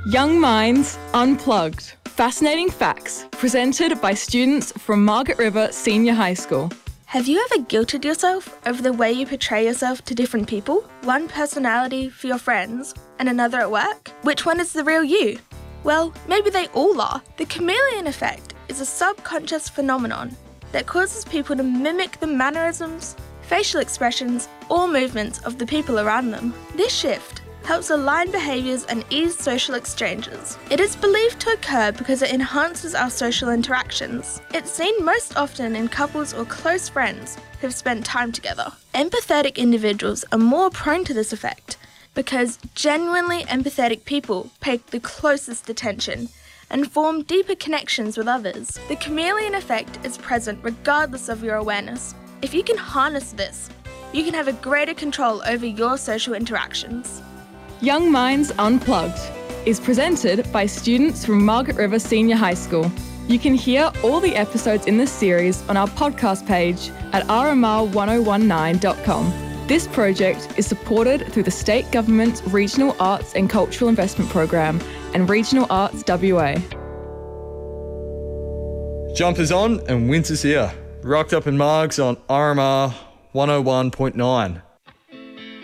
Young Minds Unplugged. Fascinating facts presented by students from Margaret River Senior High School. Have you ever guilted yourself over the way you portray yourself to different people? One personality for your friends and another at work? Which one is the real you? Well, maybe they all are. The chameleon effect is a subconscious phenomenon that causes people to mimic the mannerisms, facial expressions, or movements of the people around them. This shift helps align behaviours and ease social exchanges. It is believed to occur because it enhances our social interactions. It's seen most often in couples or close friends who've spent time together. Empathetic individuals are more prone to this effect because genuinely empathetic people pay the closest attention and form deeper connections with others. The chameleon effect is present regardless of your awareness. If you can harness this, you can have a greater control over your social interactions. Young Minds Unplugged is presented by students from Margaret River Senior High School. You can hear all the episodes in this series on our podcast page at rmr1019.com. This project is supported through the State Government's Regional Arts and Cultural Investment Program and Regional Arts WA. Jumpers on and winter's here. Rocked up in Margs on RMR 101.9.